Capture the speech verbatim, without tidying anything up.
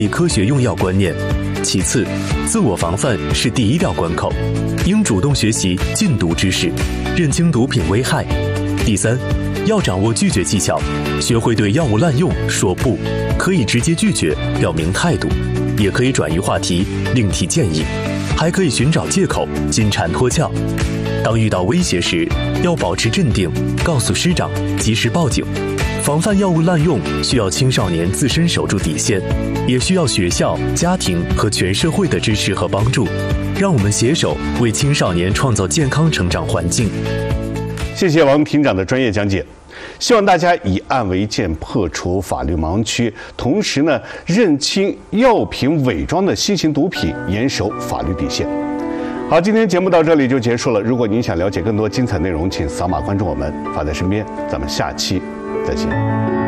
科学用药观念。其次，自我防范是第一道关口，应主动学习禁毒知识，认清毒品危害。第三，要掌握拒绝技巧，学会对药物滥用说不，可以直接拒绝，表明态度，也可以转移话题，另提建议，还可以寻找借口，金蝉脱壳。当遇到威胁时，要保持镇定，告诉师长，及时报警。防范药物滥用需要青少年自身守住底线，也需要学校、家庭和全社会的支持和帮助。让我们携手为青少年创造健康成长环境。 谢谢王庭长的专业讲解，希望大家以案为鉴，破除法律盲区，同时呢，认清药品伪装的新型毒品，严守法律底线。好，今天节目到这里就结束了。如果您想了解更多精彩内容，请扫码关注我们，法在身边。咱们下期再见。